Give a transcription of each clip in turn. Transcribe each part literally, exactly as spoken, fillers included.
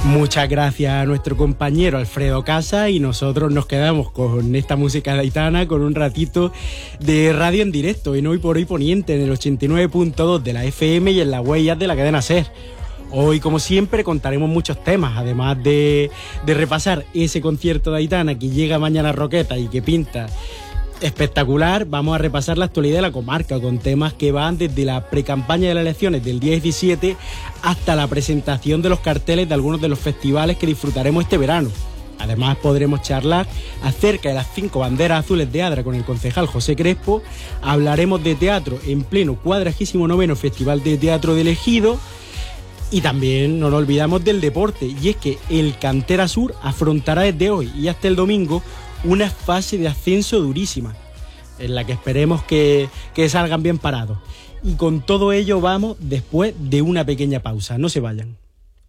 Muchas gracias a nuestro compañero Alfredo Casa, y nosotros nos quedamos con esta música gaditana, con un ratito de radio en directo en Hoy por Hoy Poniente, en el ochenta y nueve punto dos de la F M y en las huellas de la cadena SER. Hoy, como siempre, contaremos muchos temas, además de, de repasar ese concierto de Aitana que llega mañana a Roqueta y que pinta espectacular. Vamos a repasar la actualidad de la comarca con temas que van desde la precampaña de las elecciones del día diecisiete hasta la presentación de los carteles de algunos de los festivales que disfrutaremos este verano. Además, podremos charlar acerca de las cinco banderas azules de Adra con el concejal José Crespo. Hablaremos de teatro en pleno cuadragésimo noveno Festival de Teatro del Ejido. Y también no nos olvidamos del deporte, y es que el Cantera Sur afrontará desde hoy y hasta el domingo una fase de ascenso durísima, en la que esperemos que, que salgan bien parados. Y con todo ello vamos después de una pequeña pausa. No se vayan.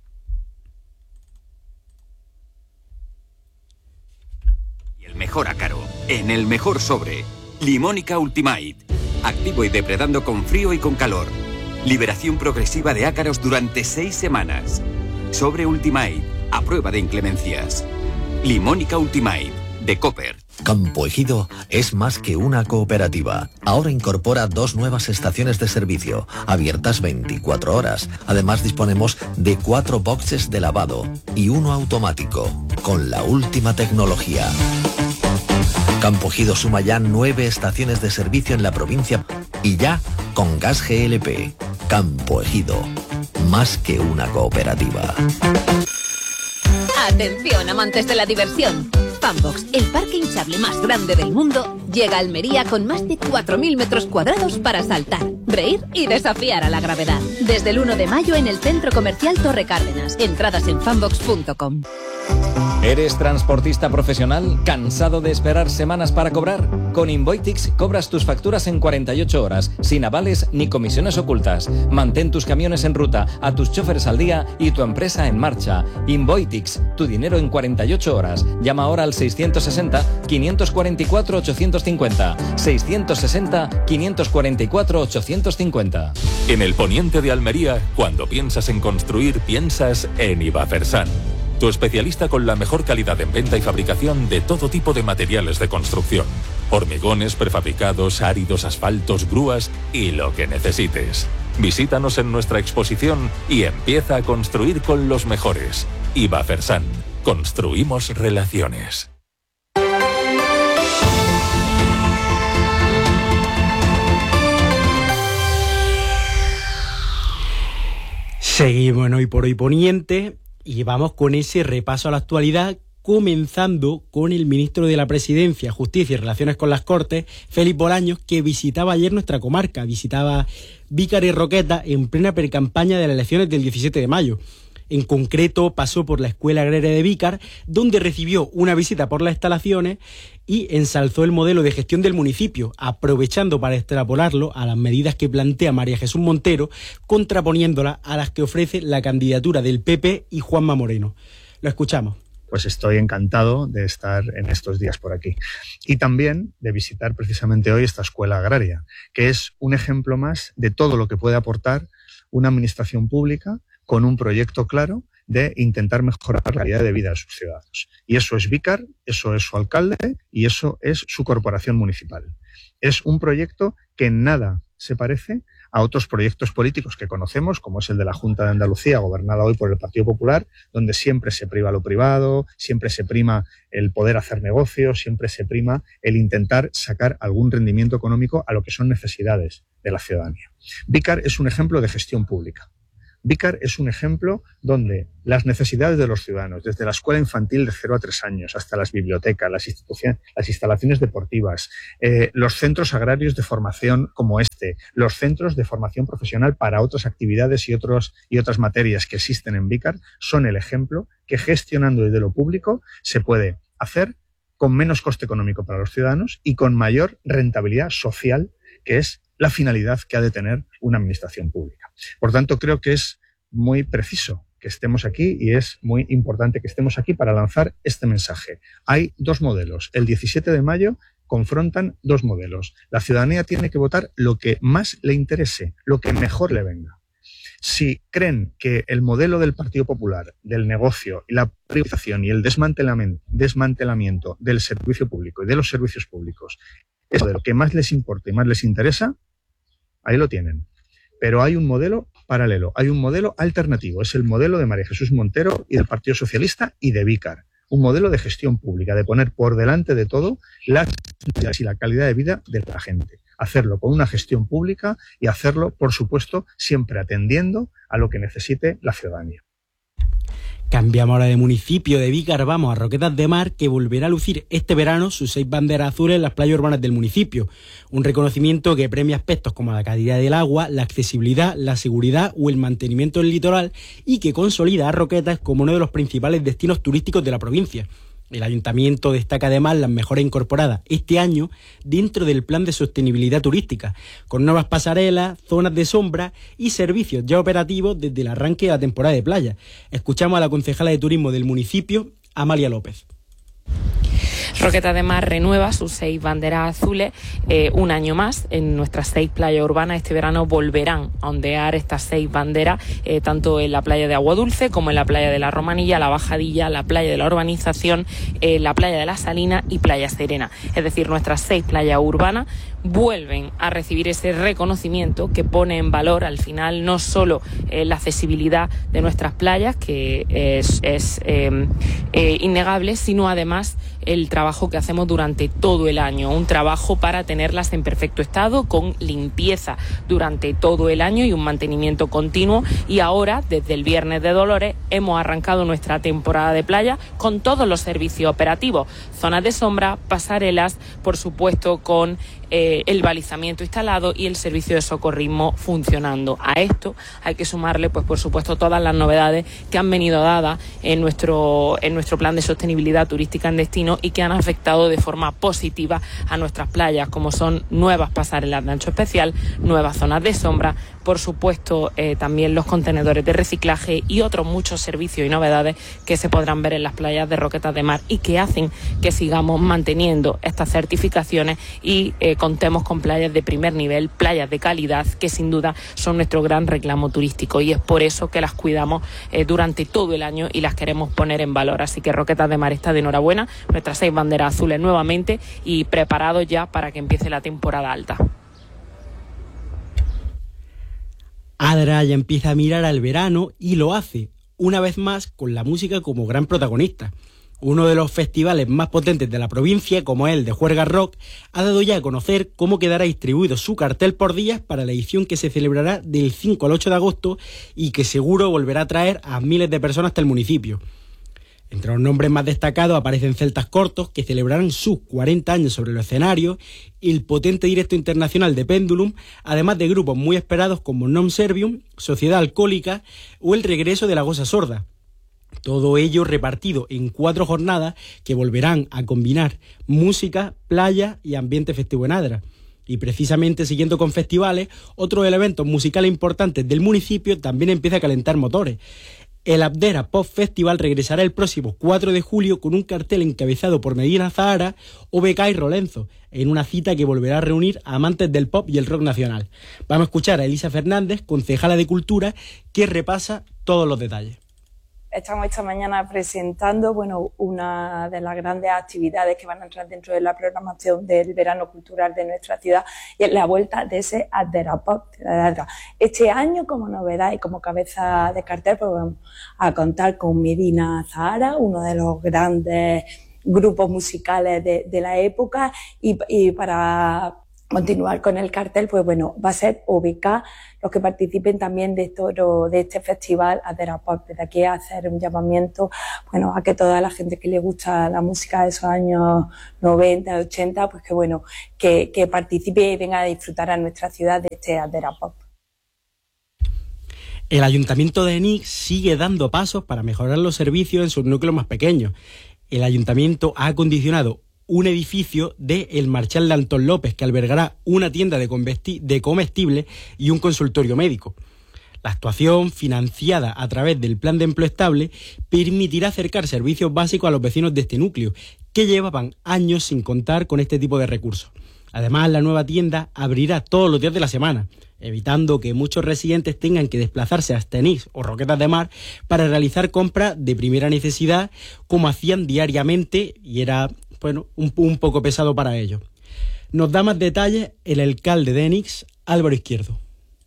Y el mejor ácaro, en el mejor sobre. Limónica Ultimate. Activo y depredando con frío y con calor. Liberación progresiva de ácaros durante seis semanas. Sobre Ultimate, a prueba de inclemencias. Limónica Ultimate, de Cooper. Campo Ejido es más que una cooperativa. Ahora incorpora dos nuevas estaciones de servicio, abiertas veinticuatro horas. Además disponemos de cuatro boxes de lavado y uno automático, con la última tecnología. Campo Ejido suma ya nueve estaciones de servicio en la provincia y ya con gas G L P. Campo Ejido, más que una cooperativa. Atención, amantes de la diversión. Funbox, el parque hinchable más grande del mundo, llega a Almería con más de cuatro mil metros cuadrados para saltar, reír y desafiar a la gravedad. Desde el uno de mayo en el Centro Comercial Torre Cárdenas. Entradas en funbox punto com. ¿Eres transportista profesional? ¿Cansado de esperar semanas para cobrar? Con Invoitix cobras tus facturas en cuarenta y ocho horas, sin avales ni comisiones ocultas. Mantén tus camiones en ruta, a tus choferes al día y tu empresa en marcha. Invoitix, tu dinero en cuarenta y ocho horas. Llama ahora al seiscientos sesenta, quinientos cuarenta y cuatro, ochocientos cincuenta. seiscientos sesenta, quinientos cuarenta y cuatro, ochocientos cincuenta. En el poniente de Almería, cuando piensas en construir, piensas en Ibafersan. Tu especialista con la mejor calidad en venta y fabricación de todo tipo de materiales de construcción. Hormigones, prefabricados, áridos, asfaltos, grúas y lo que necesites. Visítanos en nuestra exposición y empieza a construir con los mejores. Ibafersan. Construimos relaciones. Seguimos en Hoy por Hoy Poniente. Y vamos con ese repaso a la actualidad, comenzando con el ministro de la Presidencia, Justicia y Relaciones con las Cortes, Félix Bolaños, que visitaba ayer nuestra comarca, visitaba Vícar y Roqueta en plena precampaña de las elecciones del diecisiete de mayo. En concreto, pasó por la Escuela Agraria de Vícar, donde recibió una visita por las instalaciones y ensalzó el modelo de gestión del municipio, aprovechando para extrapolarlo a las medidas que plantea María Jesús Montero, contraponiéndolas a las que ofrece la candidatura del P P y Juanma Moreno. Lo escuchamos. Pues estoy encantado de estar en estos días por aquí. Y también de visitar precisamente hoy esta Escuela Agraria, que es un ejemplo más de todo lo que puede aportar una administración pública con un proyecto claro de intentar mejorar la calidad de vida de sus ciudadanos. Y eso es Vícar, eso es su alcalde y eso es su corporación municipal. Es un proyecto que en nada se parece a otros proyectos políticos que conocemos, como es el de la Junta de Andalucía, gobernada hoy por el Partido Popular, donde siempre se priva lo privado, siempre se prima el poder hacer negocios, siempre se prima el intentar sacar algún rendimiento económico a lo que son necesidades de la ciudadanía. Vícar es un ejemplo de gestión pública. Vícar es un ejemplo donde las necesidades de los ciudadanos, desde la escuela infantil de cero a tres años hasta las bibliotecas, las instituciones, las instalaciones deportivas, eh, los centros agrarios de formación como este, los centros de formación profesional para otras actividades y, otros, y otras materias que existen en Vícar, son el ejemplo que gestionando desde lo público se puede hacer con menos coste económico para los ciudadanos y con mayor rentabilidad social, que es la finalidad que ha de tener una administración pública. Por tanto, creo que es muy preciso que estemos aquí y es muy importante que estemos aquí para lanzar este mensaje. Hay dos modelos. El diecisiete de mayo confrontan dos modelos. La ciudadanía tiene que votar lo que más le interese, lo que mejor le venga. Si creen que el modelo del Partido Popular, del negocio y la privatización y el desmantelamiento, desmantelamiento del servicio público y de los servicios públicos es lo que más les importa y más les interesa, ahí lo tienen. Pero hay un modelo paralelo, hay un modelo alternativo. Es el modelo de María Jesús Montero y del Partido Socialista y de Vícar. Un modelo de gestión pública, de poner por delante de todo las necesidades y la calidad de vida de la gente. Hacerlo con una gestión pública y hacerlo, por supuesto, siempre atendiendo a lo que necesite la ciudadanía. Cambiamos ahora de municipio. De Vícar vamos a Roquetas de Mar, que volverá a lucir este verano sus seis banderas azules en las playas urbanas del municipio. Un reconocimiento que premia aspectos como la calidad del agua, la accesibilidad, la seguridad o el mantenimiento del litoral y que consolida a Roquetas como uno de los principales destinos turísticos de la provincia. El Ayuntamiento destaca además las mejoras incorporadas este año dentro del plan de sostenibilidad turística, con nuevas pasarelas, zonas de sombra y servicios ya operativos desde el arranque de la temporada de playa. Escuchamos a la concejala de turismo del municipio, Amalia López. Roquetas de Mar renueva sus seis banderas azules eh, un año más. En nuestras seis playas urbanas este verano volverán a ondear estas seis banderas, eh, tanto en la playa de Agua Dulce como en la playa de la Romanilla, la Bajadilla, la playa de la Urbanización, eh, la playa de la Salina y Playa Serena. Es decir, nuestras seis playas urbanas vuelven a recibir ese reconocimiento que pone en valor al final no solo eh, la accesibilidad de nuestras playas, que es, es eh, eh, innegable, sino además el trabajo que hacemos durante todo el año, un trabajo para tenerlas en perfecto estado, con limpieza durante todo el año y un mantenimiento continuo. Y ahora, desde el Viernes de Dolores, hemos arrancado nuestra temporada de playa con todos los servicios operativos, zonas de sombra, pasarelas, por supuesto con eh, el balizamiento instalado y el servicio de socorrismo funcionando. A esto hay que sumarle, pues por supuesto, todas las novedades que han venido dadas en nuestro, en nuestro plan de sostenibilidad turística en destino y que han afectado de forma positiva a nuestras playas, como son nuevas pasarelas de ancho especial, nuevas zonas de sombra, por supuesto eh, también los contenedores de reciclaje y otros muchos servicios y novedades que se podrán ver en las playas de Roquetas de Mar y que hacen que sigamos manteniendo estas certificaciones y eh, contemos con playas de primer nivel, playas de calidad, que sin duda son nuestro gran reclamo turístico, y es por eso que las cuidamos eh, durante todo el año y las queremos poner en valor. Así que Roquetas de Mar está de enhorabuena, nuestras seis banderas azules nuevamente y preparados ya para que empiece la temporada alta. Adra ya empieza a mirar al verano y lo hace, una vez más, con la música como gran protagonista. Uno de los festivales más potentes de la provincia, como el de Juerga Rock, ha dado ya a conocer cómo quedará distribuido su cartel por días para la edición que se celebrará del cinco al ocho de agosto y que seguro volverá a traer a miles de personas hasta el municipio. Entre los nombres más destacados aparecen Celtas Cortos, que celebrarán sus cuarenta años sobre los escenarios, y el potente directo internacional de Pendulum, además de grupos muy esperados como Non Servium, Sociedad Alcohólica o el regreso de La Gosa Sorda. Todo ello repartido en cuatro jornadas que volverán a combinar música, playa y ambiente festivo en Adra. Y precisamente siguiendo con festivales, otro de los eventos musicales importantes del municipio también empieza a calentar motores. El Abdera Pop Festival regresará el próximo cuatro de julio con un cartel encabezado por Medina Zahara, O B K y Rolenzo, en una cita que volverá a reunir a amantes del pop y el rock nacional. Vamos a escuchar a Elisa Fernández, concejala de Cultura, que repasa todos los detalles. Estamos esta mañana presentando, bueno, una de las grandes actividades que van a entrar dentro de la programación del verano cultural de nuestra ciudad, y es la vuelta de ese Adra Pop. Este año, como novedad y como cabeza de cartel, pues vamos a contar con Medina Zahara, uno de los grandes grupos musicales de, de la época, y, y para continuar con el cartel, pues bueno, va a ser O B K los que participen también de, esto, de este festival Adra Pop. Desde aquí a hacer un llamamiento, bueno, a que toda la gente que le gusta la música de esos años noventa, ochenta, pues que bueno, que, que participe y venga a disfrutar a nuestra ciudad de este Adra Pop. El Ayuntamiento de Enix sigue dando pasos para mejorar los servicios en sus núcleos más pequeños. El Ayuntamiento ha acondicionado un edificio de El Marchal de Antón López, que albergará una tienda de, de comestibles y un consultorio médico. La actuación, financiada a través del Plan de Empleo Estable, permitirá acercar servicios básicos a los vecinos de este núcleo, que llevaban años sin contar con este tipo de recursos. Además, la nueva tienda abrirá todos los días de la semana, evitando que muchos residentes tengan que desplazarse hasta Enix o Roquetas de Mar para realizar compras de primera necesidad, como hacían diariamente, y era, bueno, un, un poco pesado para ellos. Nos da más detalles el alcalde de Enix, Álvaro Izquierdo.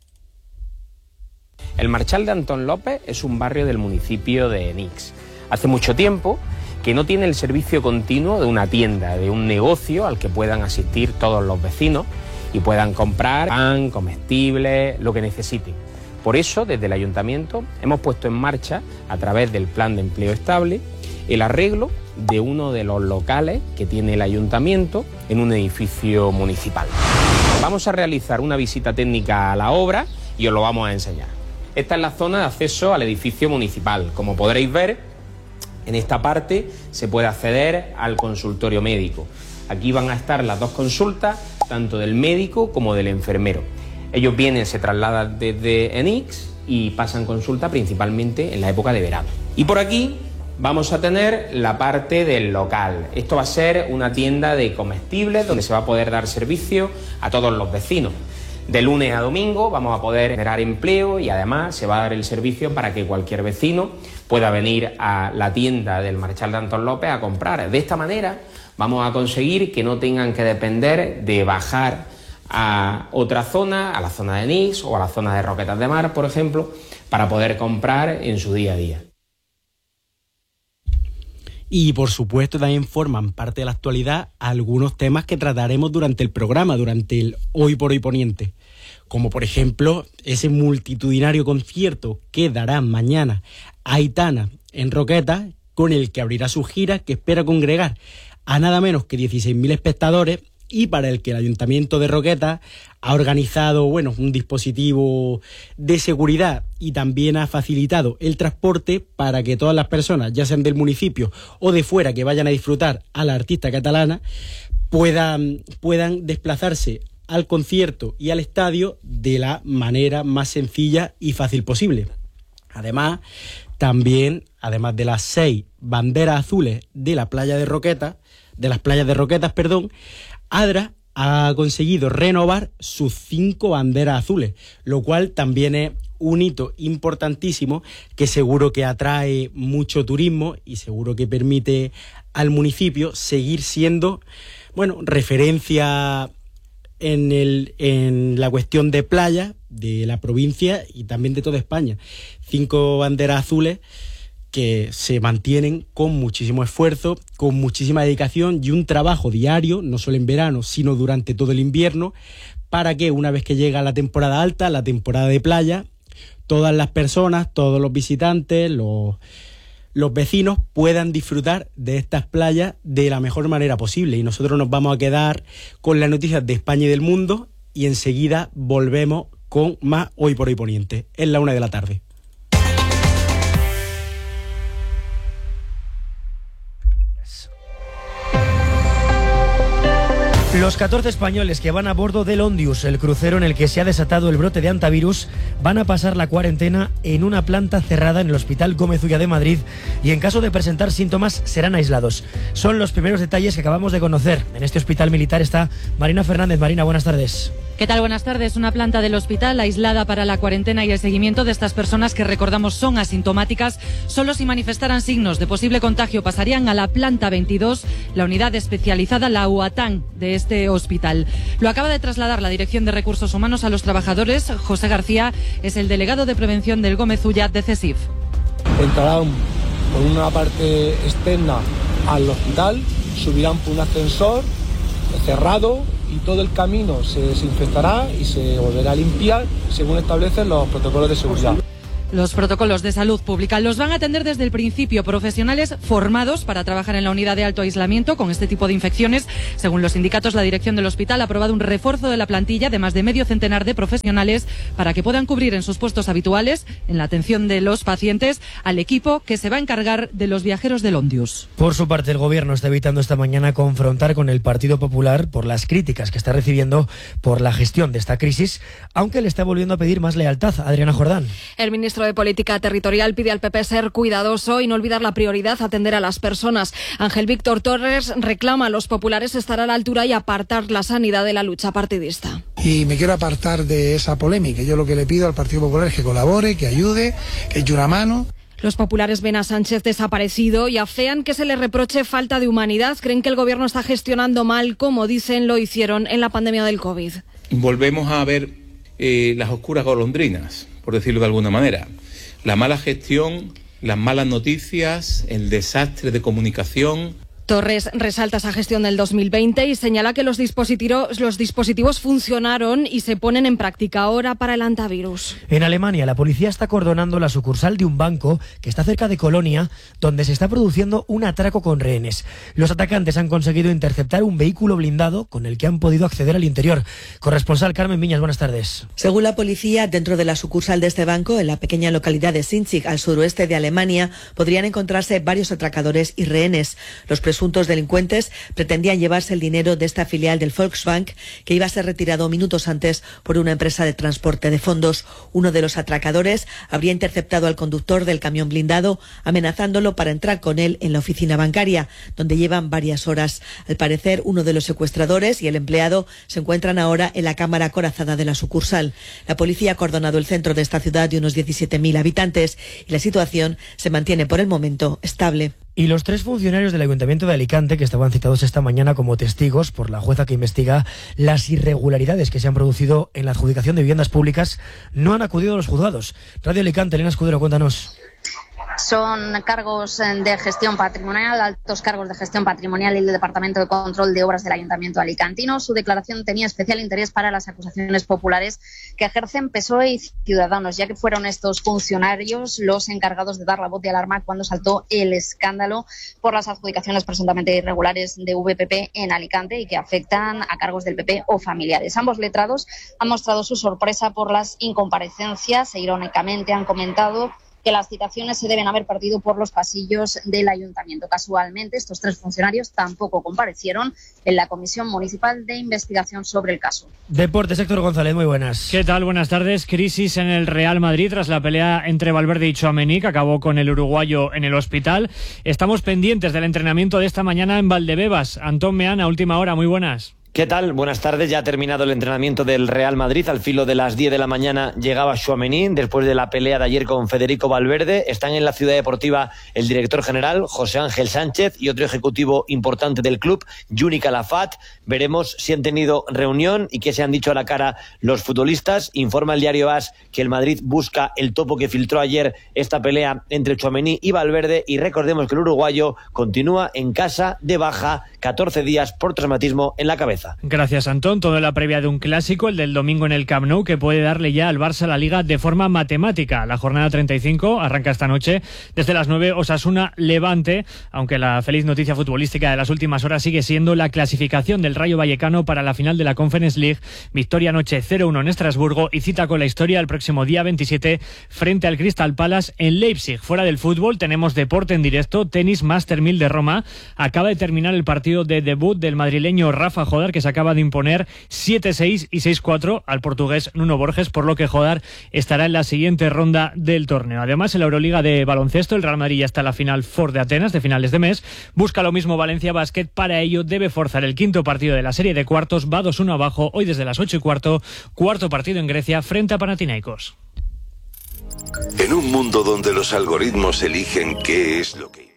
El Marchal de Antón López es un barrio del municipio de Enix. Hace mucho tiempo que no tiene el servicio continuo de una tienda, de un negocio al que puedan asistir todos los vecinos y puedan comprar pan, comestibles, lo que necesiten. Por eso, desde el ayuntamiento hemos puesto en marcha, a través del Plan de Empleo Estable, el arreglo de uno de los locales que tiene el ayuntamiento en un edificio municipal. Vamos a realizar una visita técnica a la obra y os lo vamos a enseñar. Esta es la zona de acceso al edificio municipal. Como podréis ver, en esta parte se puede acceder al consultorio médico. Aquí van a estar las dos consultas, tanto del médico como del enfermero. Ellos vienen, se trasladan desde Enix y pasan consulta principalmente en la época de verano. Y por aquí vamos a tener la parte del local. Esto va a ser una tienda de comestibles donde se va a poder dar servicio a todos los vecinos. De lunes a domingo vamos a poder generar empleo y además se va a dar el servicio para que cualquier vecino pueda venir a la tienda del Marchal de Antón López a comprar. De esta manera vamos a conseguir que no tengan que depender de bajar a otra zona, a la zona de Enix o a la zona de Roquetas de Mar, por ejemplo, para poder comprar en su día a día. Y por supuesto también forman parte de la actualidad algunos temas que trataremos durante el programa, durante el Hoy por Hoy Poniente, como por ejemplo ese multitudinario concierto que dará mañana Aitana en Roquetas, con el que abrirá su gira, que espera congregar a nada menos que dieciséis mil espectadores, y para el que el Ayuntamiento de Roquetas ha organizado, bueno, un dispositivo de seguridad y también ha facilitado el transporte para que todas las personas, ya sean del municipio o de fuera, que vayan a disfrutar a la artista catalana, puedan, puedan desplazarse al concierto y al estadio de la manera más sencilla y fácil posible. Además, también, además de las seis banderas azules de la playa de Roquetas, de las playas de Roquetas, perdón, Adra ha conseguido renovar sus cinco banderas azules, lo cual también es un hito importantísimo que seguro que atrae mucho turismo y seguro que permite al municipio seguir siendo, bueno, referencia en, el, en la cuestión de playa de la provincia y también de toda España. Cinco banderas azules que se mantienen con muchísimo esfuerzo, con muchísima dedicación y un trabajo diario, no solo en verano, sino durante todo el invierno, para que una vez que llega la temporada alta, la temporada de playa, todas las personas, todos los visitantes, los, los vecinos puedan disfrutar de estas playas de la mejor manera posible. Y nosotros nos vamos a quedar con las noticias de España y del mundo y enseguida volvemos con más Hoy por Hoy Poniente. Es la una de la tarde. Los catorce españoles que van a bordo del Ondius, el crucero en el que se ha desatado el brote de hantavirus, van a pasar la cuarentena en una planta cerrada en el Hospital Gómez Ulla de Madrid y en caso de presentar síntomas serán aislados. Son los primeros detalles que acabamos de conocer. En este hospital militar está Marina Fernández. Marina, buenas tardes. ¿Qué tal? Buenas tardes. Una planta del hospital aislada para la cuarentena y el seguimiento de estas personas que, recordamos, son asintomáticas. Solo si manifestaran signos de posible contagio pasarían a la planta veintidós, la unidad especializada, la U A T A N de este hospital. Lo acaba de trasladar la Dirección de Recursos Humanos a los trabajadores. José García es el delegado de prevención del Gómez Ulla de CESIF. Entrarán por una parte externa al hospital, subirán por un ascensor cerrado y todo el camino se desinfectará y se volverá a limpiar según establecen los protocolos de seguridad. Los protocolos de salud pública los van a atender desde el principio profesionales formados para trabajar en la unidad de alto aislamiento con este tipo de infecciones. Según los sindicatos, la dirección del hospital ha aprobado un refuerzo de la plantilla de más de medio centenar de profesionales para que puedan cubrir en sus puestos habituales, en la atención de los pacientes, al equipo que se va a encargar de los viajeros del Ondius. Por su parte, el gobierno está evitando esta mañana confrontar con el Partido Popular por las críticas que está recibiendo por la gestión de esta crisis, aunque le está volviendo a pedir más lealtad. Adriana Jordán. El ministro ministro de Política Territorial pide al P P ser cuidadoso y no olvidar la prioridad, atender a las personas. Ángel Víctor Torres reclama a los populares estar a la altura y apartar la sanidad de la lucha partidista. Y me quiero apartar de esa polémica. Yo lo que le pido al Partido Popular es que colabore, que ayude, que eche una mano. Los populares ven a Sánchez desaparecido y afean que se le reproche falta de humanidad. Creen que el gobierno está gestionando mal, como dicen lo hicieron en la pandemia del COVID. Volvemos a ver eh, las oscuras golondrinas, por decirlo de alguna manera. La mala gestión, las malas noticias, el desastre de comunicación. Torres resalta esa gestión del dos mil veinte y señala que los dispositivos, los dispositivos funcionaron y se ponen en práctica ahora para el antivirus. En Alemania, la policía está acordonando la sucursal de un banco que está cerca de Colonia, donde se está produciendo un atraco con rehenes. Los atacantes han conseguido interceptar un vehículo blindado con el que han podido acceder al interior. Corresponsal Carmen Viñas, buenas tardes. Según la policía, dentro de la sucursal de este banco, en la pequeña localidad de Sinzig, al suroeste de Alemania, podrían encontrarse varios atracadores y rehenes. Los presuntos delincuentes pretendían llevarse el dinero de esta filial del Volksbank, que iba a ser retirado minutos antes por una empresa de transporte de fondos. Uno de los atracadores habría interceptado al conductor del camión blindado, amenazándolo para entrar con él en la oficina bancaria, donde llevan varias horas. Al parecer, uno de los secuestradores y el empleado se encuentran ahora en la cámara acorazada de la sucursal. La policía ha acordonado el centro de esta ciudad de unos diecisiete mil habitantes y la situación se mantiene por el momento estable. Y los tres funcionarios del Ayuntamiento de Alicante, que estaban citados esta mañana como testigos por la jueza que investiga las irregularidades que se han producido en la adjudicación de viviendas públicas, no han acudido a los juzgados. Radio Alicante, Elena Escudero, cuéntanos. Son cargos de gestión patrimonial, altos cargos de gestión patrimonial y el Departamento de Control de Obras del Ayuntamiento alicantino. Su declaración tenía especial interés para las acusaciones populares que ejercen P S O E y Ciudadanos, ya que fueron estos funcionarios los encargados de dar la voz de alarma cuando saltó el escándalo por las adjudicaciones presuntamente irregulares de V P P en Alicante y que afectan a cargos del P P o familiares. Ambos letrados han mostrado su sorpresa por las incomparecencias e irónicamente han comentado que las citaciones se deben haber perdido por los pasillos del ayuntamiento. Casualmente, estos tres funcionarios tampoco comparecieron en la Comisión Municipal de Investigación sobre el caso. Deportes, Héctor González, muy buenas. ¿Qué tal? Buenas tardes. Crisis en el Real Madrid tras la pelea entre Valverde y Tchouaméni, que acabó con el uruguayo en el hospital. Estamos pendientes del entrenamiento de esta mañana en Valdebebas. Antón Meana, última hora, muy buenas. ¿Qué tal? Buenas tardes. Ya ha terminado el entrenamiento del Real Madrid. Al filo de las diez de la mañana llegaba Tchouaméni después de la pelea de ayer con Federico Valverde. Están en la ciudad deportiva el director general, José Ángel Sánchez, y otro ejecutivo importante del club, Juni Calafat. Veremos si han tenido reunión y qué se han dicho a la cara los futbolistas. Informa el diario AS que el Madrid busca el topo que filtró ayer esta pelea entre Tchouaméni y Valverde. Y recordemos que el uruguayo continúa en casa de baja, catorce días por traumatismo en la cabeza. Gracias, Antón. Todo en la previa de un clásico, el del domingo en el Camp Nou, que puede darle ya al Barça la Liga de forma matemática. La jornada treinta y cinco arranca esta noche desde las nueve, Osasuna Levante, aunque la feliz noticia futbolística de las últimas horas sigue siendo la clasificación del Rayo Vallecano para la final de la Conference League. Victoria anoche cero uno en Estrasburgo y cita con la historia el próximo día veintisiete frente al Crystal Palace en Leipzig. Fuera del fútbol tenemos deporte en directo, tenis Master mil de Roma. Acaba de terminar el partido de debut del madrileño Rafa Jodar, que se acaba de imponer siete seis y seis cuatro al portugués Nuno Borges, por lo que Jodar estará en la siguiente ronda del torneo. Además, en la Euroliga de baloncesto, el Real Madrid ya está en la final Ford de Atenas de finales de mes. Busca lo mismo Valencia Basket. Para ello debe forzar el quinto partido de la serie de cuartos. Va dos uno abajo hoy desde las ocho y cuarto. Cuarto partido en Grecia frente a Panathinaikos. En un mundo donde los algoritmos eligen qué es lo que...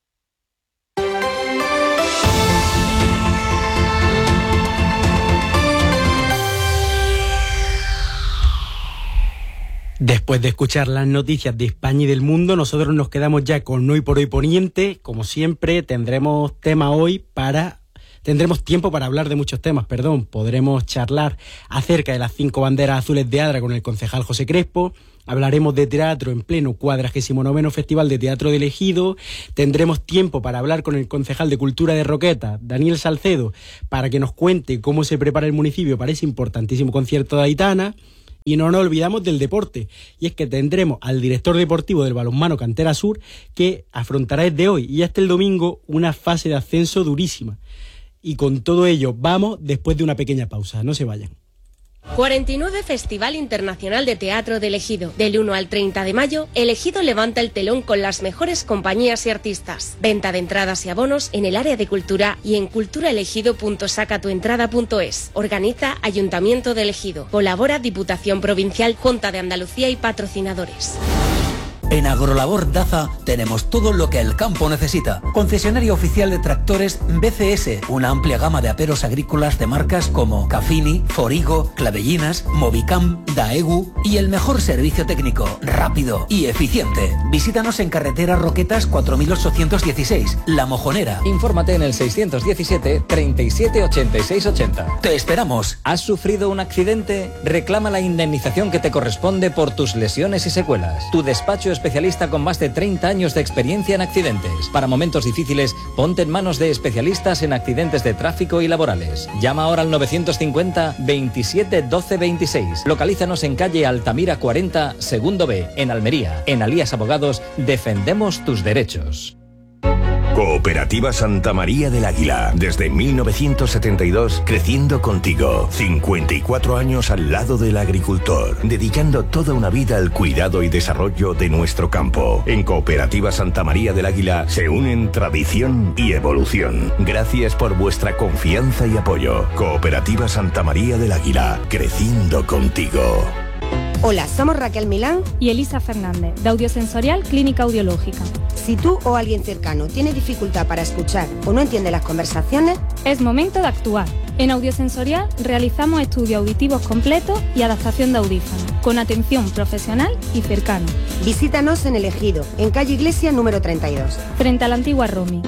Después de escuchar las noticias de España y del mundo, nosotros nos quedamos ya con Hoy por Hoy Poniente. Como siempre, tendremos tema hoy para... Tendremos tiempo para hablar de muchos temas, perdón. Podremos charlar acerca de las cinco banderas azules de Adra con el concejal José Crespo. Hablaremos de teatro en pleno cuadragésimo noveno Festival de Teatro del Ejido. Tendremos tiempo para hablar con el concejal de Cultura de Roqueta, Daniel Salcedo, para que nos cuente cómo se prepara el municipio para ese importantísimo concierto de Aitana. Y no nos olvidamos del deporte, y es que tendremos al director deportivo del balonmano Cantera Sur, que afrontará desde hoy y hasta el domingo una fase de ascenso durísima. Y con todo ello vamos después de una pequeña pausa, no se vayan. cuarenta y nueve Festival Internacional de Teatro del Ejido. Del uno al treinta de mayo, El Ejido levanta el telón con las mejores compañías y artistas. Venta de entradas y abonos en el área de cultura y en culturaelegido punto sacatuentrada punto es. Organiza Ayuntamiento del Ejido. Colabora Diputación Provincial, Junta de Andalucía y patrocinadores. En Agrolabor Daza tenemos todo lo que el campo necesita. Concesionario oficial de tractores B C S, una amplia gama de aperos agrícolas de marcas como Cafini, Forigo, Clavellinas, Movicam, Daegu y el mejor servicio técnico, rápido y eficiente. Visítanos en carretera Roquetas cuatro mil ochocientos dieciséis, La Mojonera. Infórmate en el seiscientos diecisiete, treinta y siete, ochenta y seis, ochenta. Te esperamos. ¿Has sufrido un accidente? Reclama la indemnización que te corresponde por tus lesiones y secuelas. Tu despacho es especialista con más de treinta años de experiencia en accidentes. Para momentos difíciles, ponte en manos de especialistas en accidentes de tráfico y laborales. Llama ahora al novecientos cincuenta, veintisiete, doce, veintiséis. Localízanos en calle Altamira cuarenta, segundo B, en Almería. En Alías Abogados, defendemos tus derechos. Cooperativa Santa María del Águila. Desde mil novecientos setenta y dos, creciendo contigo. cincuenta y cuatro años al lado del agricultor, dedicando toda una vida al cuidado y desarrollo de nuestro campo. En Cooperativa Santa María del Águila se unen tradición y evolución. Gracias por vuestra confianza y apoyo. Cooperativa Santa María del Águila, creciendo contigo. Hola, somos Raquel Milán y Elisa Fernández, de Audiosensorial Clínica Audiológica. Si tú o alguien cercano tiene dificultad para escuchar o no entiende las conversaciones, es momento de actuar. En Audiosensorial realizamos estudios auditivos completos y adaptación de audífonos, con atención profesional y cercana. Visítanos en El Ejido, en calle Iglesia número treinta y dos, frente a la antigua Romi.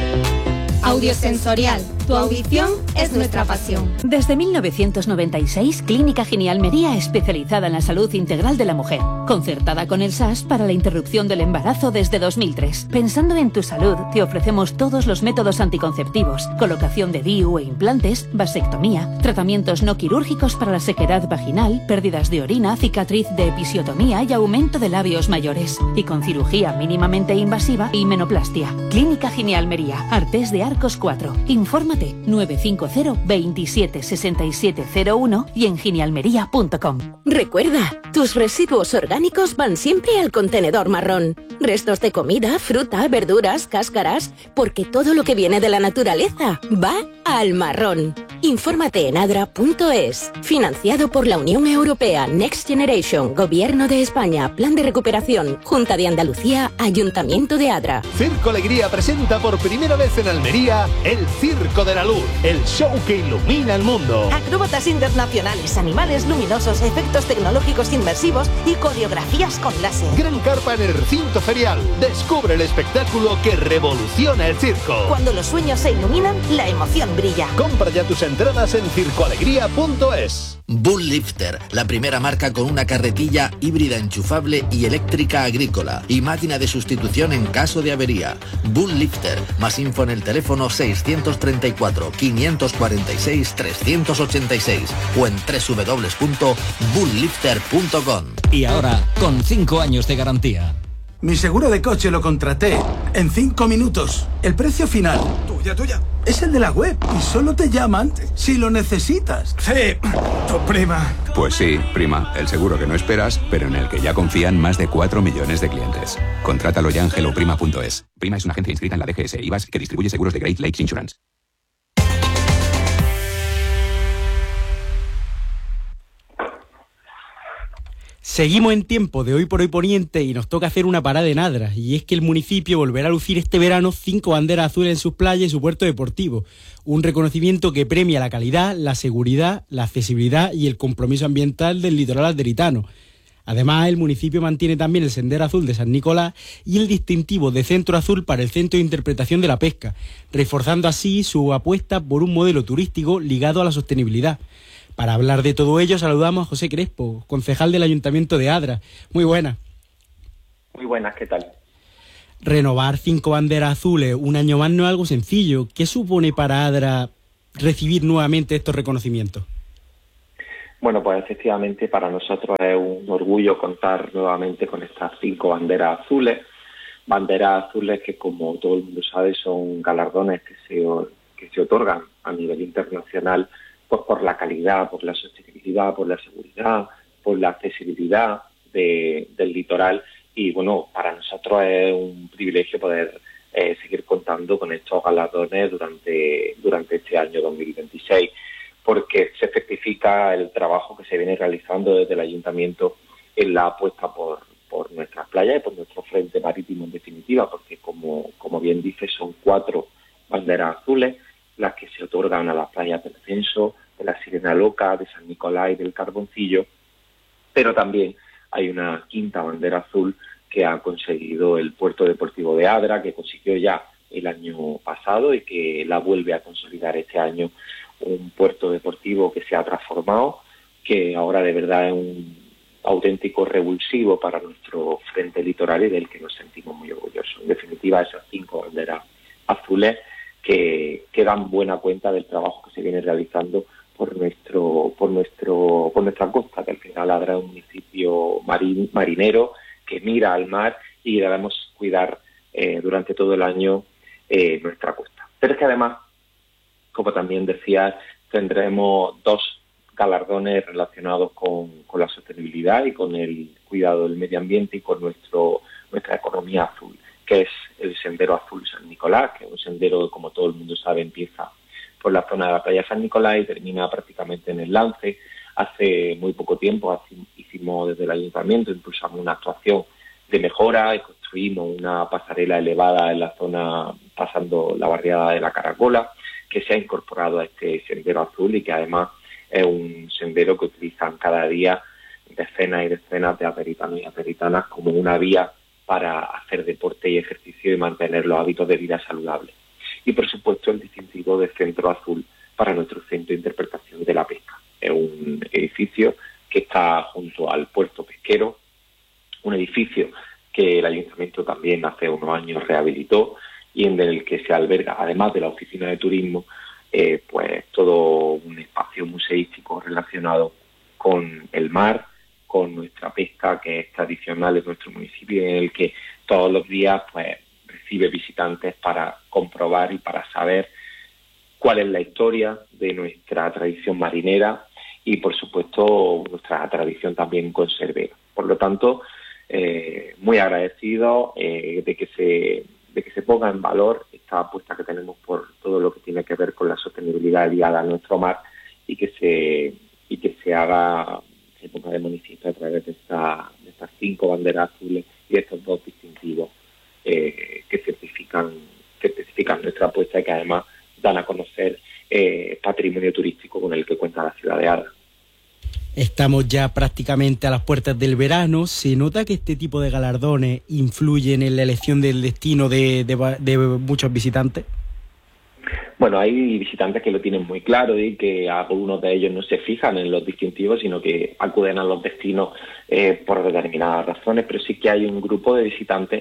Audiosensorial, tu audición es nuestra pasión. Desde mil novecientos noventa y seis, Clínica Gini Almería, especializada en la salud integral de la mujer, concertada con el S A S para la interrupción del embarazo desde dos mil tres. Pensando en tu salud, te ofrecemos todos los métodos anticonceptivos, colocación de D I U e implantes, vasectomía, tratamientos no quirúrgicos para la sequedad vaginal, pérdidas de orina, cicatriz de episiotomía y aumento de labios mayores, y con cirugía mínimamente invasiva y menoplastia. Clínica Gini Almería, Artés de Arcos cuatro. Infórmate nueve cinco cero, veintisiete, sesenta y siete cero uno y en ginialmería punto com. Recuerda, tus residuos orgánicos van siempre al contenedor marrón. Restos de comida, fruta, verduras, cáscaras, porque todo lo que viene de la naturaleza va al marrón. Infórmate en adra punto es. Financiado por la Unión Europea, Next Generation, Gobierno de España, Plan de Recuperación, Junta de Andalucía, Ayuntamiento de Adra. Circo Alegría presenta por primera vez en Almería el Circo de la Luz, el show que ilumina el mundo. Acróbatas internacionales, animales luminosos, efectos tecnológicos inmersivos y coreografías con láser. Gran carpa en el recinto ferial. Descubre el espectáculo que revoluciona el circo. Cuando los sueños se iluminan, la emoción brilla. Compra ya tus entradas en circo alegría punto es. Bull Lifter, la primera marca con una carretilla híbrida enchufable y eléctrica agrícola y máquina de sustitución en caso de avería. Bull Lifter, más info en el teléfono seiscientos treinta y cuatro, quinientos cuarenta y seis, trescientos ochenta y seis o en doble u doble u doble u punto bull lifter punto com. Y ahora, con cinco años de garantía. Mi seguro de coche lo contraté en cinco minutos. El precio final, tuya, tuya, es el de la web y solo te llaman si lo necesitas. Sí, tu prima. Pues sí, prima, el seguro que no esperas, pero en el que ya confían más de cuatro millones de clientes. Contrátalo ya en hello prima punto es. Prima es una agencia inscrita en la D G S I V A S que distribuye seguros de Great Lakes Insurance. Seguimos en tiempo de Hoy por Hoy Poniente y nos toca hacer una parada en Adra, y es que el municipio volverá a lucir este verano cinco banderas azules en sus playas y su puerto deportivo, un reconocimiento que premia la calidad, la seguridad, la accesibilidad y el compromiso ambiental del litoral alderitano. Además, el municipio mantiene también el Sendero Azul de San Nicolás y el distintivo de Centro Azul para el Centro de Interpretación de la Pesca, reforzando así su apuesta por un modelo turístico ligado a la sostenibilidad. Para hablar de todo ello, saludamos a José Crespo, concejal del Ayuntamiento de Adra. Muy buenas. Muy buenas, ¿qué tal? Renovar cinco banderas azules un año más no es algo sencillo. ¿Qué supone para Adra recibir nuevamente estos reconocimientos? Bueno, pues efectivamente para nosotros es un orgullo contar nuevamente con estas cinco banderas azules. Banderas azules que, como todo el mundo sabe, son galardones que se, que se otorgan a nivel internacional pues por la calidad, por la sostenibilidad, por la seguridad, por la accesibilidad de, del litoral. Y bueno, para nosotros es un privilegio poder eh, seguir contando con estos galardones durante, durante este año dos mil veintiséis, porque se certifica el trabajo que se viene realizando desde el Ayuntamiento en la apuesta por, por nuestras playas y por nuestro frente marítimo en definitiva, porque como, como bien dice, son cuatro banderas azules las que se otorgan a las playas del Censo, de la Sirena Loca, de San Nicolás y del Carboncillo, pero también hay una quinta bandera azul que ha conseguido el Puerto Deportivo de Adra, que consiguió ya el año pasado y que la vuelve a consolidar este año, un puerto deportivo que se ha transformado, que ahora de verdad es un auténtico revulsivo para nuestro frente litoral y del que nos sentimos muy orgullosos. En definitiva, esas cinco banderas azules que, que dan buena cuenta del trabajo que se viene realizando por nuestro por nuestro por nuestra costa, que al final Adra es un municipio marin, marinero que mira al mar y debemos cuidar eh, durante todo el año eh, nuestra costa. Pero es que además, como también decías, tendremos dos galardones relacionados con, con la sostenibilidad y con el cuidado del medio ambiente y con nuestro nuestra economía azul, que es el Sendero Azul San Nicolás, que es un sendero que, como todo el mundo sabe, empieza por la zona de la playa San Nicolás y termina prácticamente en el Lance. Hace muy poco tiempo hicimos desde el Ayuntamiento, impulsamos una actuación de mejora y construimos una pasarela elevada en la zona pasando la barriada de la Caracola, que se ha incorporado a este sendero azul y que además es un sendero que utilizan cada día decenas y decenas de aperitanos y aperitanas como una vía para hacer deporte y ejercicio y mantener los hábitos de vida saludables. Y por supuesto el distintivo de Centro Azul para nuestro centro de interpretación de la pesca. Es un edificio que está junto al puerto pesquero, un edificio que el Ayuntamiento también hace unos años rehabilitó y en el que se alberga, además de la oficina de turismo, eh, pues todo un espacio museístico relacionado con el mar, con nuestra pesca, que es tradicional en nuestro municipio, en el que todos los días pues recibe visitantes para comprobar y para saber cuál es la historia de nuestra tradición marinera y, por supuesto, nuestra tradición también conservera. Por lo tanto, eh, muy agradecido eh, de que se de que se ponga en valor esta apuesta que tenemos por todo lo que tiene que ver con la sostenibilidad ligada a nuestro mar y que se y que se haga se ponga de manifiesto a través de, esta, de estas cinco banderas azules y estos dos distintivos eh, que certifican que certifican nuestra apuesta y que además dan a conocer eh, patrimonio turístico con el que cuenta la ciudad de Adra. Estamos ya prácticamente a las puertas del verano. ¿Se nota que este tipo de galardones influyen en la elección del destino de, de, de muchos visitantes? Bueno, hay visitantes que lo tienen muy claro y que algunos de ellos no se fijan en los distintivos, sino que acuden a los destinos eh, por determinadas razones, pero sí que hay un grupo de visitantes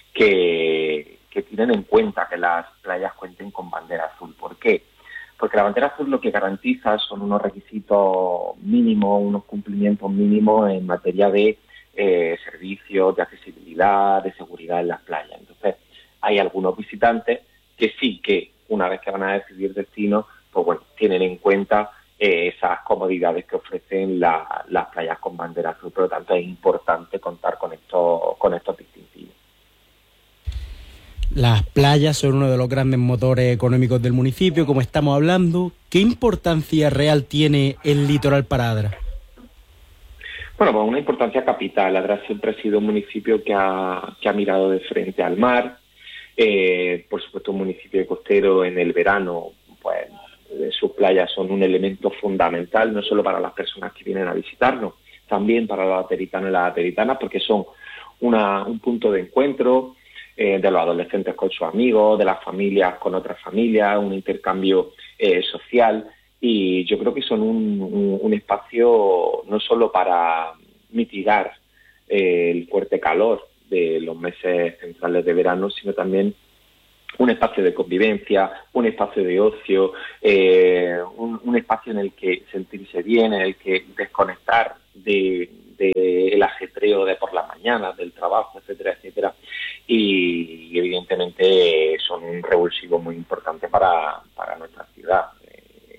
que, que tienen en cuenta que las playas cuenten con bandera azul. ¿Por qué? Porque la bandera azul lo que garantiza son unos requisitos mínimos, unos cumplimientos mínimos en materia de eh, servicios, de accesibilidad, de seguridad en las playas. Entonces, hay algunos visitantes que sí que, una vez que van a decidir destino, pues bueno, tienen en cuenta eh, esas comodidades que ofrecen la, las playas con bandera azul. Por lo tanto, es importante contar con estos, con estos distintivos. Las playas son uno de los grandes motores económicos del municipio, como estamos hablando. ¿Qué importancia real tiene el litoral para Adra? Bueno, pues una importancia capital. Adra siempre ha sido un municipio que ha, que ha mirado de frente al mar. Eh, por supuesto, un municipio costero en el verano, pues sus playas son un elemento fundamental, no solo para las personas que vienen a visitarnos, también para los ateritanos y las ateritanas, porque son una, un punto de encuentro Eh, de los adolescentes con sus amigos, de las familias con otras familias, un intercambio eh, social, y yo creo que son un, un, un espacio no solo para mitigar eh, el fuerte calor de los meses centrales de verano, sino también un espacio de convivencia, un espacio de ocio, eh, un, un espacio en el que sentirse bien, en el que desconectar de, de el ajetreo de por la mañana, del trabajo, etcétera, etcétera. Y, y evidentemente son un revulsivo muy importante para, para nuestra ciudad. Eh,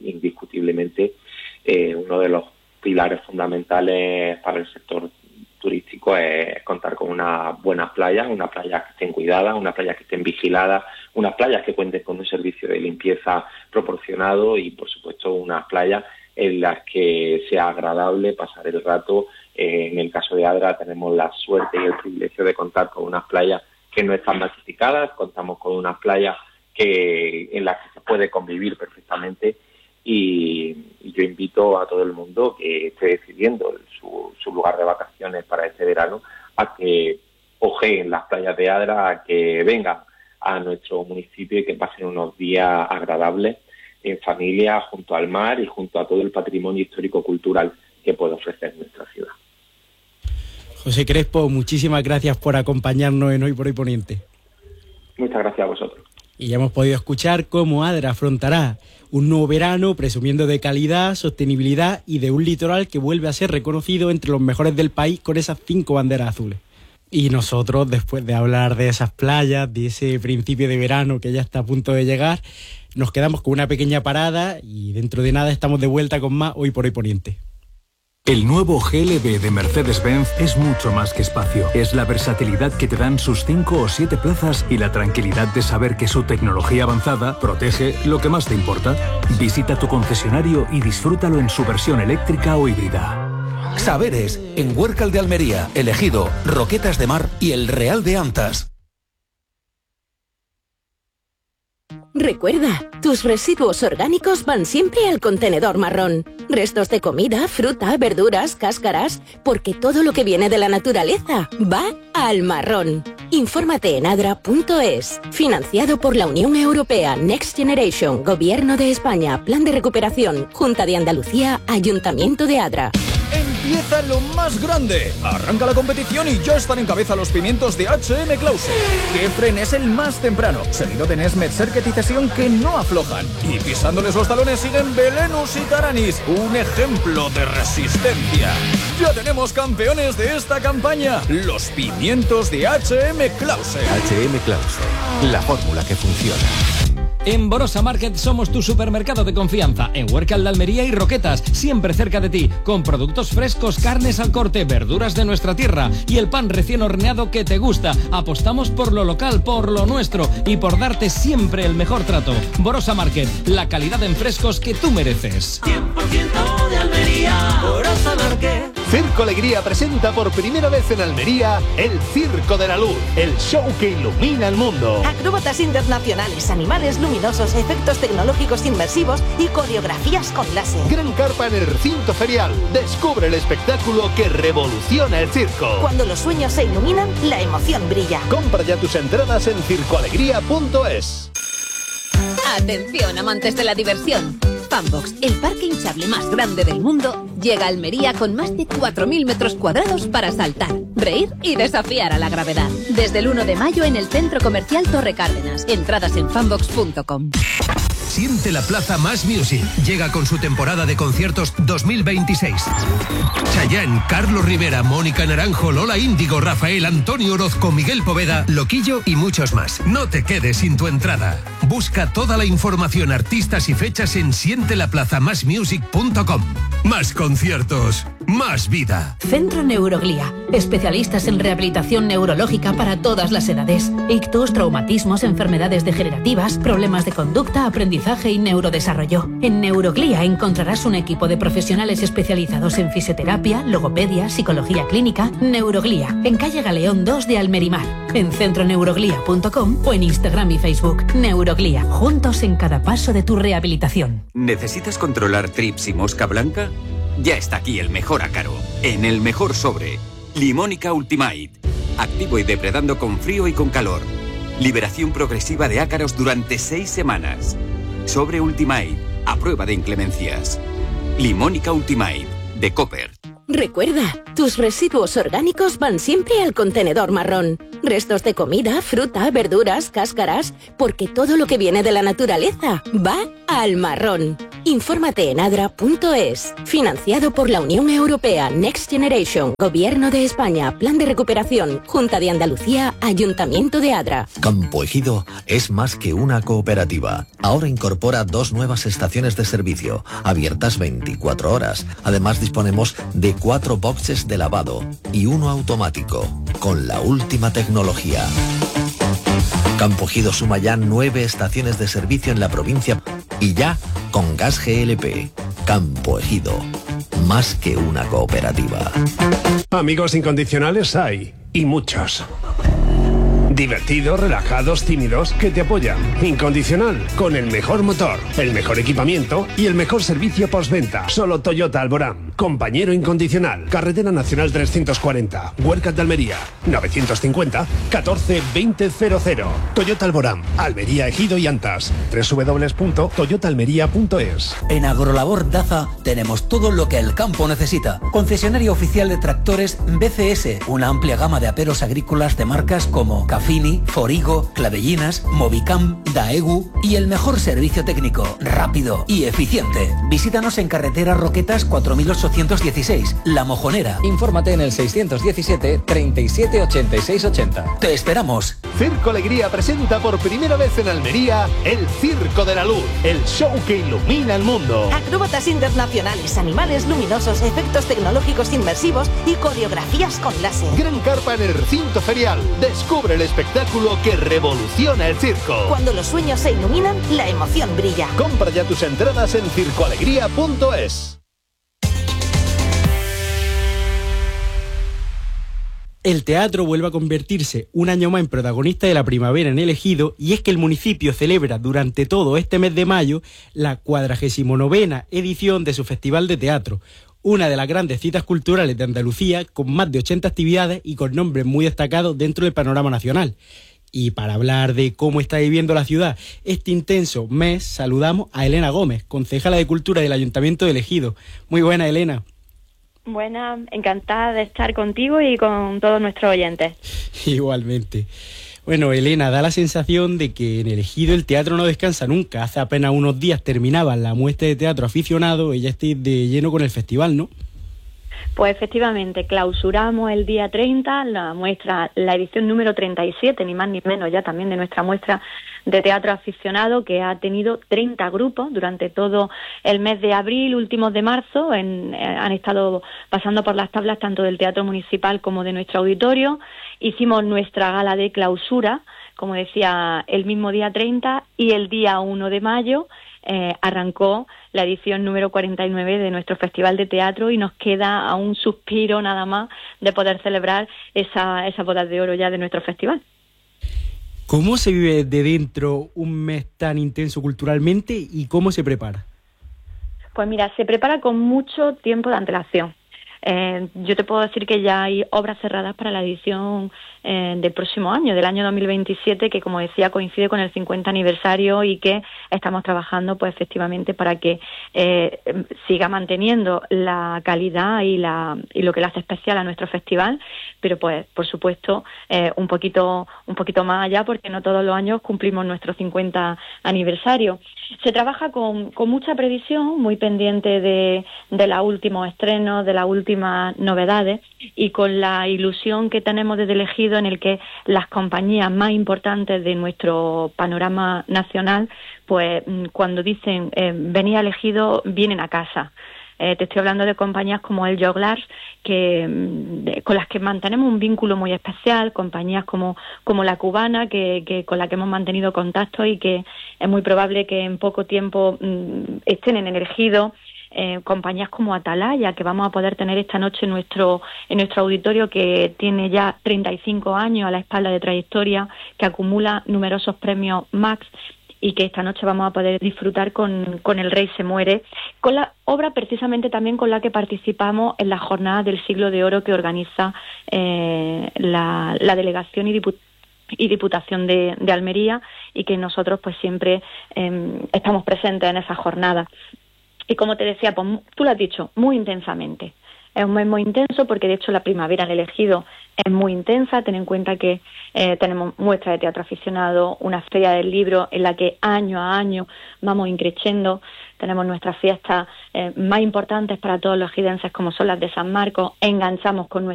indiscutiblemente eh, uno de los pilares fundamentales para el sector turístico es contar con unas buenas playas, unas playas que estén cuidadas, unas playas que estén vigiladas, unas playas que cuenten con un servicio de limpieza proporcionado y, por supuesto, unas playas en las que sea agradable pasar el rato. Eh, en el caso de Adra tenemos la suerte y el privilegio de contar con unas playas que no están masificadas, contamos con unas playas que en las que se puede convivir perfectamente y, y yo invito a todo el mundo que esté decidiendo su, su lugar de vacaciones para este verano a que ojeen las playas de Adra, a que vengan a nuestro municipio y que pasen unos días agradables en familia, junto al mar y junto a todo el patrimonio histórico-cultural que puede ofrecer nuestra ciudad. José Crespo, muchísimas gracias por acompañarnos en Hoy por Hoy Poniente. Muchas gracias a vosotros. Y ya hemos podido escuchar cómo Adra afrontará un nuevo verano presumiendo de calidad, sostenibilidad y de un litoral que vuelve a ser reconocido entre los mejores del país con esas cinco banderas azules. Y nosotros, después de hablar de esas playas, de ese principio de verano que ya está a punto de llegar, nos quedamos con una pequeña parada y dentro de nada estamos de vuelta con más Hoy por Hoy Poniente. El nuevo G L B de Mercedes-Benz es mucho más que espacio. Es la versatilidad que te dan sus cinco o siete plazas y la tranquilidad de saber que su tecnología avanzada protege lo que más te importa. Visita tu concesionario y disfrútalo en su versión eléctrica o híbrida. Saberes, en Huércal de Almería, El Ejido, Roquetas de Mar y El Real de Antas. Recuerda, tus residuos orgánicos van siempre al contenedor marrón. Restos de comida, fruta, verduras, cáscaras, porque todo lo que viene de la naturaleza va al marrón. Infórmate en adra punto es. Financiado por la Unión Europea, Next Generation, Gobierno de España, Plan de Recuperación, Junta de Andalucía, Ayuntamiento de Adra. Empieza lo más grande. Arranca la competición y ya están en cabeza los pimientos de H M Clause. Kefren es el más temprano, seguido de Nesmet, Serket y Cesión que no aflojan. Y pisándoles los talones siguen Belenus y Taranis, un ejemplo de resistencia. Ya tenemos campeones de esta campaña, los pimientos de H M Clause. H M Clause, la fórmula que funciona. En Borosa Market somos tu supermercado de confianza, en Huércal de Almería y Roquetas, siempre cerca de ti, con productos frescos, carnes al corte, verduras de nuestra tierra y el pan recién horneado que te gusta. Apostamos por lo local, por lo nuestro y por darte siempre el mejor trato. Borosa Market, la calidad en frescos que tú mereces. cien por ciento de Almería, Borosa Market. Circo Alegría presenta por primera vez en Almería el Circo de la Luz, el show que ilumina el mundo. Acróbatas internacionales, animales luminosos, efectos tecnológicos inmersivos y coreografías con láser. Gran carpa en el recinto ferial. Descubre el espectáculo que revoluciona el circo. Cuando los sueños se iluminan, la emoción brilla. Compra ya tus entradas en circo alegría punto es. Atención, amantes de la diversión. Funbox, el parque hinchable más grande del mundo, llega a Almería con más de cuatro mil metros cuadrados para saltar, reír y desafiar a la gravedad. Desde el uno de mayo en el Centro Comercial Torre Cárdenas. Entradas en funbox punto com. Siente la Plaza Más Music. Llega con su temporada de conciertos dos mil veintiséis. Chayanne, Carlos Rivera, Mónica Naranjo, Lola Índigo, Rafael, Antonio Orozco, Miguel Poveda, Loquillo y muchos más. No te quedes sin tu entrada. Busca toda la información, artistas y fechas en siente la plaza más music punto com. Más conciertos, más vida. Centro Neuroglía. Especialistas en rehabilitación neurológica para todas las edades. Ictus, traumatismos, enfermedades degenerativas, problemas de conducta, aprendizaje y neurodesarrollo. En Neuroglía encontrarás un equipo de profesionales especializados en fisioterapia, logopedia, psicología clínica. Neuroglía, en calle Galeón dos de Almerimar. En centro neuroglía punto com o en Instagram y Facebook. Neuroglía, juntos en cada paso de tu rehabilitación. ¿Necesitas controlar trips y mosca blanca? Ya está aquí el mejor ácaro, en el mejor sobre. Limónica Ultimate. Activo y depredando con frío y con calor. Liberación progresiva de ácaros durante seis semanas. Sobre Ultimate, a prueba de inclemencias. Limónica Ultimate, de Copper. Recuerda, tus residuos orgánicos van siempre al contenedor marrón. Restos de comida, fruta, verduras, cáscaras, porque todo lo que viene de la naturaleza va al marrón. Infórmate en adra punto es. Financiado por la Unión Europea, Next Generation, Gobierno de España, Plan de Recuperación, Junta de Andalucía, Ayuntamiento de Adra. Campo Ejido es más que una cooperativa. Ahora incorpora dos nuevas estaciones de servicio, abiertas veinticuatro horas. Además disponemos de cuatro boxes de lavado y uno automático, con la última tecnología. Campo Ejido suma ya nueve estaciones de servicio en la provincia y ya con gas G L P. Campo Ejido, más que una cooperativa. Amigos incondicionales hay, y muchos. Divertidos, relajados, tímidos, que te apoyan. Incondicional, con el mejor motor, el mejor equipamiento y el mejor servicio postventa. Solo Toyota Alborán. Compañero incondicional. Carretera Nacional trescientos cuarenta. Huercas de Almería. novecientos cincuenta catorce veinte cero cero. Toyota Alborán. Almería, Ejido y Antas. doble u doble u doble u punto toyota almería punto es. En Agrolabor Daza tenemos todo lo que el campo necesita. Concesionario oficial de tractores B C S. Una amplia gama de aperos agrícolas de marcas como Cafini, Forigo, Clavellinas, Movicam, Daegu y el mejor servicio técnico, rápido y eficiente. Visítanos en carretera Roquetas cuatro mil ochocientos dieciséis, La Mojonera. Infórmate en el seiscientos diecisiete treinta y siete ochenta y seis ochenta. Te esperamos. Circo Alegría presenta por primera vez en Almería el Circo de la Luz, el show que ilumina el mundo. Acróbatas internacionales, animales luminosos, efectos tecnológicos inmersivos y coreografías con láser. Gran carpa en el recinto ferial. Descubre el espectáculo que revoluciona el circo. Cuando los sueños se iluminan, la emoción brilla. Compra ya tus entradas en circo alegría punto es. El teatro vuelve a convertirse un año más en protagonista de la primavera en el Ejido, y es que el municipio celebra durante todo este mes de mayo la cuadragésima novena edición de su Festival de Teatro, una de las grandes citas culturales de Andalucía, con más de ochenta actividades y con nombres muy destacados dentro del panorama nacional. Y para hablar de cómo está viviendo la ciudad este intenso mes, saludamos a Elena Gómez, concejala de Cultura del Ayuntamiento del Ejido. Muy buena, Elena. Buena, encantada de estar contigo y con todos nuestros oyentes. Igualmente. Bueno, Elena, da la sensación de que en el Ejido el teatro no descansa nunca. Hace apenas unos días terminaba la muestra de teatro aficionado y ya estáis de lleno con el festival, ¿no? Pues efectivamente, clausuramos el día treinta la muestra, la edición número treinta y siete, ni más ni menos ya también de nuestra muestra de teatro aficionado, que ha tenido treinta grupos durante todo el mes de abril, últimos de marzo. En, eh, han estado pasando por las tablas tanto del Teatro Municipal como de nuestro auditorio. Hicimos nuestra gala de clausura, como decía, el mismo día treinta, y el día uno de mayo eh, arrancó la edición número cuarenta y nueve de nuestro Festival de Teatro, y nos queda a un suspiro nada más de poder celebrar esa, esa bodas de oro ya de nuestro festival. ¿Cómo se vive de dentro un mes tan intenso culturalmente y cómo se prepara? Pues mira, se prepara con mucho tiempo de antelación. Eh, yo te puedo decir que ya hay obras cerradas para la edición eh, del próximo año, del año dos mil veintisiete, que, como decía, coincide con el cincuenta aniversario, y que estamos trabajando pues efectivamente para que eh, siga manteniendo la calidad y la y lo que le hace especial a nuestro festival, pero pues por supuesto eh, un poquito un poquito más allá, porque no todos los años cumplimos nuestro cincuenta aniversario. Se trabaja con, con mucha previsión, muy pendiente de, de los últimos estrenos, de las últimas novedades, y con la ilusión que tenemos desde el Ejido, en el que las compañías más importantes de nuestro panorama nacional, pues cuando dicen eh, venir al Ejido, vienen a casa. Eh, te estoy hablando de compañías como el Joglars, que de, con las que mantenemos un vínculo muy especial, compañías como como la Cubana, que, que con la que hemos mantenido contacto, y que es muy probable que en poco tiempo mmm, estén en el Ejido. Eh, compañías como Atalaya, que vamos a poder tener esta noche en nuestro en nuestro auditorio, que tiene ya treinta y cinco años a la espalda de trayectoria, que acumula numerosos premios Max, y que esta noche vamos a poder disfrutar con, con El Rey se muere, con la obra precisamente también con la que participamos en la jornada del Siglo de Oro que organiza eh, la, la Delegación y Diputación y Diputación de, de Almería, y que nosotros pues siempre eh, estamos presentes en esa jornada. Y como te decía, pues tú lo has dicho, muy intensamente. Es un mes muy intenso, porque de hecho la primavera en el Ejido es muy intensa. Ten en cuenta que eh, tenemos muestras de teatro aficionado, una feria del libro en la que año a año vamos increciendo. Tenemos nuestras fiestas eh, más importantes para todos los jidenses, como son las de San Marcos. Enganchamos con